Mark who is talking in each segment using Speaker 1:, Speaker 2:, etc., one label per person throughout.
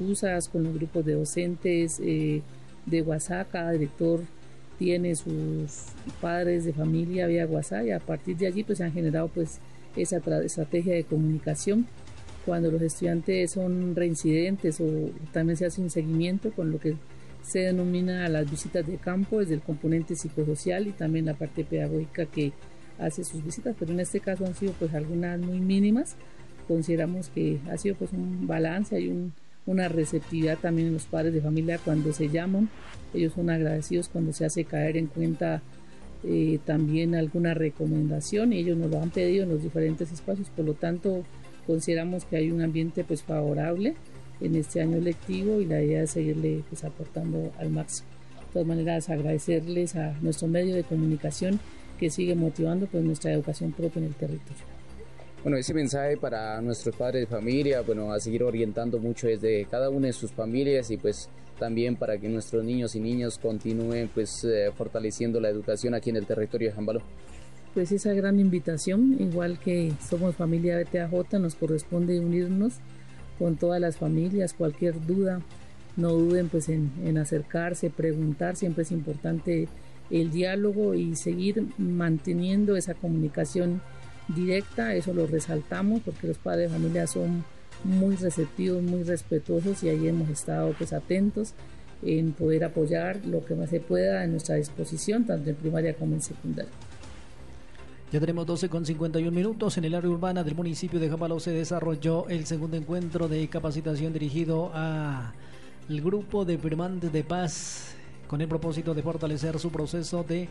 Speaker 1: excusas, con los grupos de docentes de WhatsApp. Cada director tiene sus padres de familia vía WhatsApp y a partir de allí pues se han generado pues esa estrategia de comunicación. Cuando los estudiantes son reincidentes o también se hace un seguimiento con lo que se denomina las visitas de campo desde el componente psicosocial y también la parte pedagógica que hace sus visitas, pero en este caso han sido pues algunas muy mínimas. Consideramos que ha sido pues un balance, hay una receptividad también en los padres de familia cuando se llaman, ellos son agradecidos cuando se hace caer en cuenta también alguna recomendación y ellos nos lo han pedido en los diferentes espacios, por lo tanto consideramos que hay un ambiente pues favorable en este año lectivo y la idea es seguirle pues aportando al máximo. De todas maneras agradecerles a nuestro medio de comunicación que sigue motivando pues nuestra educación propia en el territorio.
Speaker 2: Bueno, ese mensaje para nuestros padres de familia, bueno, a seguir orientando mucho desde cada una de sus familias y pues también para que nuestros niños y niñas continúen pues fortaleciendo la educación aquí en el territorio de Jambaló.
Speaker 1: Pues esa gran invitación, igual que somos familia BTAJ, nos corresponde unirnos con todas las familias, cualquier duda, no duden pues en acercarse, preguntar, siempre es importante el diálogo y seguir manteniendo esa comunicación directa, eso lo resaltamos porque los padres de familia son muy receptivos, muy respetuosos y ahí hemos estado pues atentos en poder apoyar lo que más se pueda en nuestra disposición, tanto en primaria como en secundaria.
Speaker 3: Ya tenemos 12:51 en el área urbana del municipio de Jambaló. Se desarrolló el segundo encuentro de capacitación dirigido al grupo de firmantes de paz con el propósito de fortalecer su proceso de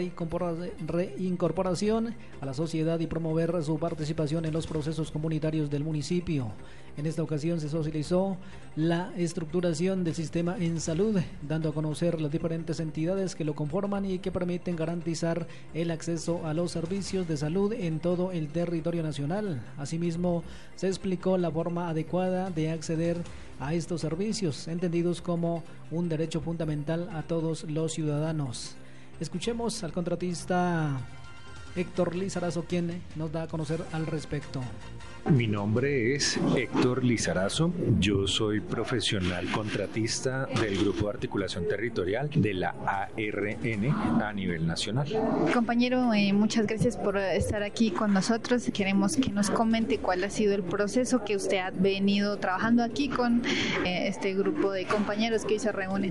Speaker 3: reincorporación a la sociedad y promover su participación en los procesos comunitarios del municipio. En esta ocasión se socializó la estructuración del sistema en salud, dando a conocer las diferentes entidades que lo conforman y que permiten garantizar el acceso a los servicios de salud en todo el territorio nacional. Asimismo, se explicó la forma adecuada de acceder a estos servicios, entendidos como un derecho fundamental a todos los ciudadanos. Escuchemos al contratista Héctor Lizarazo, quien nos da a conocer al respecto.
Speaker 4: Mi nombre es Héctor Lizarazo, yo soy profesional contratista del Grupo de Articulación Territorial de la ARN a nivel nacional.
Speaker 5: Compañero, muchas gracias por estar aquí con nosotros. Queremos que nos comente cuál ha sido el proceso que usted ha venido trabajando aquí con este grupo de compañeros que hoy se reúnen.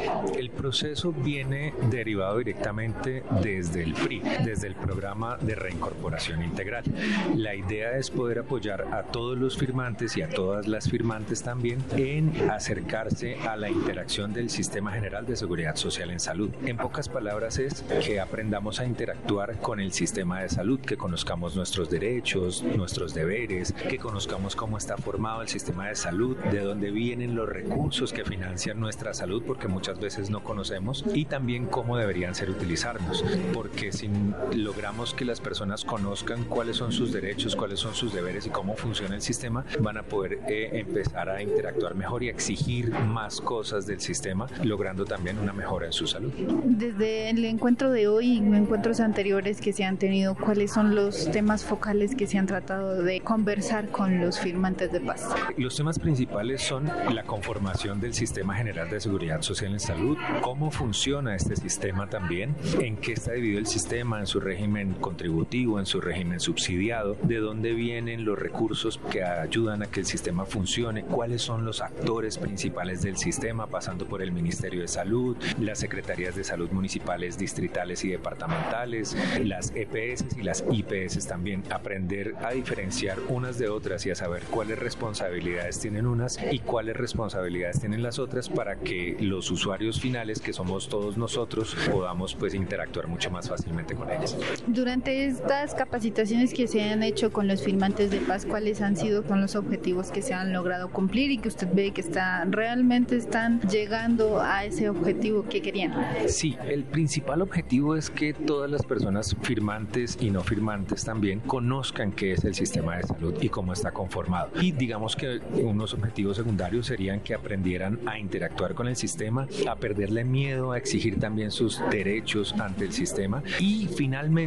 Speaker 4: El proceso viene derivado directamente desde el PRI, desde el Programa de Reincorporación Integral. La idea es poder apoyar a todos los firmantes y a todas las firmantes también en acercarse a la interacción del Sistema General de Seguridad Social en Salud. En pocas palabras es que aprendamos a interactuar con el sistema de salud, que conozcamos nuestros derechos, nuestros deberes, que conozcamos cómo está formado el sistema de salud, de dónde vienen los recursos que financian nuestra salud, porque muchas veces no conocemos, y también cómo deberían ser utilizados, porque si logramos que las personas conozcan cuáles son sus derechos, cuáles son sus deberes y cómo funciona el sistema, van a poder empezar a interactuar mejor y a exigir más cosas del sistema, logrando también una mejora en su salud.
Speaker 5: Desde el encuentro de hoy y encuentros anteriores que se han tenido, ¿cuáles son los temas focales que se han tratado de conversar con los firmantes de paz?
Speaker 4: Los temas principales son la conformación del Sistema General de Seguridad Social en Salud, cómo funciona este sistema también, en qué está dividido el sistema, en su régimen contributivo, en su régimen subsidiado, de dónde vienen los recursos que ayudan a que el sistema funcione, cuáles son los actores principales del sistema, pasando por el Ministerio de Salud, las Secretarías de Salud municipales, distritales y departamentales, las EPS y las IPS también, aprender a diferenciar unas de otras y a saber cuáles responsabilidades tienen unas y cuáles responsabilidades tienen las otras para que los usuarios finales, que somos todos nosotros, podamos pues interactuar mucho más fácilmente con ellas.
Speaker 5: Durante estas capacitaciones que se han hecho con los firmantes de paz, ¿cuáles han sido con los objetivos que se han logrado cumplir y que usted ve que realmente están llegando a ese objetivo que querían?
Speaker 4: Sí, el principal objetivo es que todas las personas firmantes y no firmantes también conozcan qué es el sistema de salud y cómo está conformado. Y digamos que unos objetivos secundarios serían que aprendieran a interactuar con el sistema, a perderle miedo, a exigir también sus derechos ante el sistema y finalmente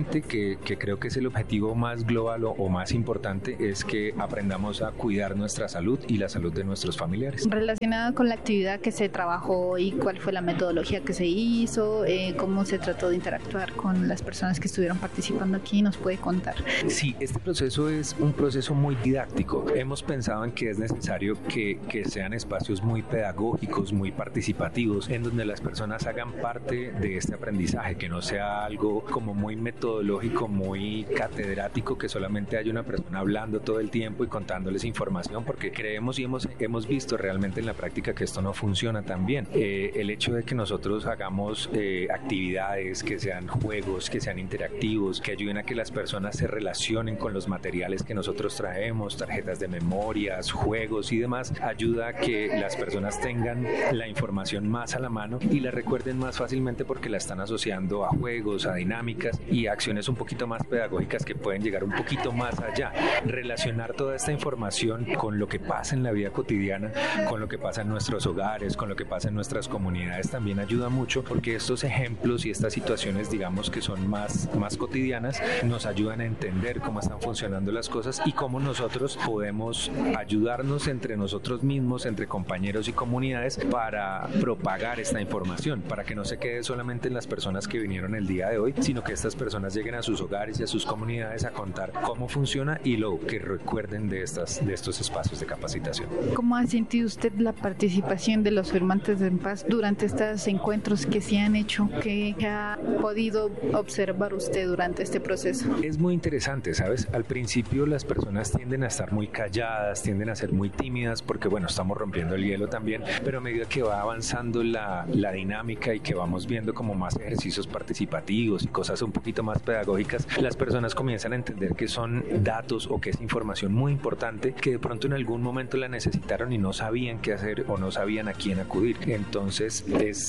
Speaker 4: finalmente, que creo que es el objetivo más global o más importante, es que aprendamos a cuidar nuestra salud y la salud de nuestros familiares.
Speaker 5: Relacionado con la actividad que se trabajó y cuál fue la metodología que se hizo, cómo se trató de interactuar con las personas que estuvieron participando aquí, ¿nos puede contar?
Speaker 4: Sí, este proceso es un proceso muy didáctico. Hemos pensado en que es necesario que sean espacios muy pedagógicos, muy participativos, en donde las personas hagan parte de este aprendizaje, que no sea algo como muy metodológico, muy catedrático, que solamente haya una persona hablando todo el tiempo y contándoles información, porque creemos y hemos visto realmente en la práctica que esto no funciona tan bien. El hecho de que nosotros hagamos actividades, que sean juegos, que sean interactivos, que ayuden a que las personas se relacionen con los materiales que nosotros traemos, tarjetas de memorias, juegos y demás, ayuda a que las personas tengan la información más a la mano y la recuerden más fácilmente porque la están asociando a juegos, a dinámicas y a acciones un poquito más pedagógicas que pueden llegar un poquito más allá. Relacionar toda esta información con lo que pasa en la vida cotidiana, con lo que pasa en nuestros hogares, con lo que pasa en nuestras comunidades también ayuda mucho, porque estos ejemplos y estas situaciones, digamos, que son más cotidianas, nos ayudan a entender cómo están funcionando las cosas y cómo nosotros podemos ayudarnos entre nosotros mismos, entre compañeros y comunidades, para propagar esta información, para que no se quede solamente en las personas que vinieron el día de hoy, sino que estas personas lleguen a sus hogares y a sus comunidades a contar cómo funciona y lo que recuerden de estos espacios de capacitación.
Speaker 5: ¿Cómo ha sentido usted la participación de los firmantes en paz durante estos encuentros que se han hecho? ¿Qué ha podido observar usted durante este proceso?
Speaker 4: Es muy interesante, ¿sabes? Al principio las personas tienden a estar muy calladas, tienden a ser muy tímidas porque, bueno, estamos rompiendo el hielo también, pero a medida que va avanzando la dinámica y que vamos viendo como más ejercicios participativos y cosas un poquito más pedagógicas, las personas comienzan a entender que son datos o que es información muy importante que de pronto en algún momento la necesitaron y no sabían qué hacer o no sabían a quién acudir. Entonces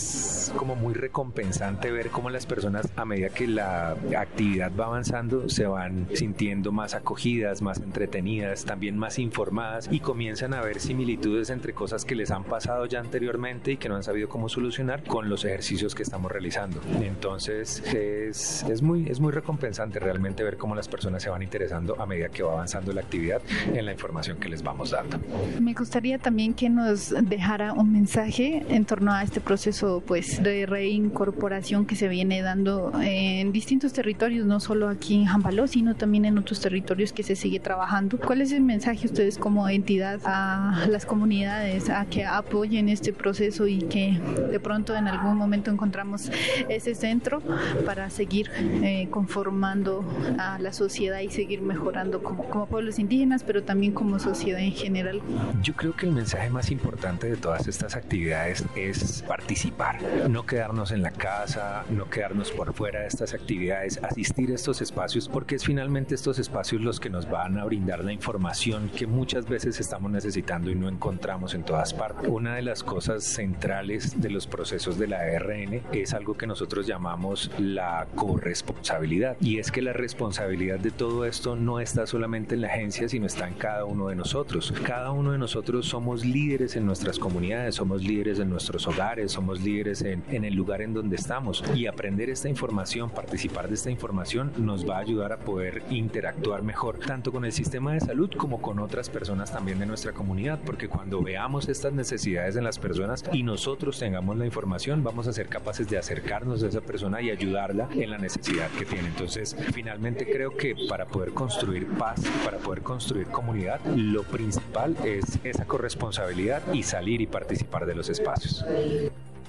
Speaker 4: es como muy recompensante ver cómo las personas, a medida que la actividad va avanzando, se van sintiendo más acogidas, más entretenidas, también más informadas y comienzan a ver similitudes entre cosas que les han pasado ya anteriormente y que no han sabido cómo solucionar con los ejercicios que estamos realizando. Entonces es muy recompensante realmente ver cómo las personas se van interesando a medida que va avanzando la actividad en la información que les vamos dando.
Speaker 5: Me gustaría también que nos dejara un mensaje en torno a este proceso, pues, de reincorporación que se viene dando en distintos territorios, no solo aquí en Jambaló, sino también en otros territorios que se sigue trabajando. ¿Cuál es el mensaje ustedes como entidad a las comunidades a que apoyen este proceso y que de pronto en algún momento encontramos ese centro para seguir conformando a la sociedad y seguir mejorando como pueblos indígenas, pero también como sociedad en general?
Speaker 4: Yo creo que el mensaje más importante de todas estas actividades es participar, no quedarnos en la casa, no quedarnos por fuera de estas actividades, asistir a estos espacios, porque es finalmente estos espacios los que nos van a brindar la información que muchas veces estamos necesitando y no encontramos en todas partes. Una de las cosas centrales de los procesos de la ARN es algo que nosotros llamamos la corresponsabilidad, y es que la responsabilidad de todo esto no está solamente en la agencia, sino está en cada uno de nosotros. Cada uno de nosotros somos líderes en nuestras comunidades, somos líderes en nuestros hogares, somos líderes en el lugar en donde estamos, y aprender esta información, participar de esta información nos va a ayudar a poder interactuar mejor, tanto con el sistema de salud como con otras personas también de nuestra comunidad, porque cuando veamos estas necesidades en las personas y nosotros tengamos la información, vamos a ser capaces de acercarnos a esa persona y ayudarla en la necesidad que tiene. Entonces, finalmente creo que para poder construir paz, para poder construir comunidad, lo principal es esa corresponsabilidad y salir y participar de los espacios.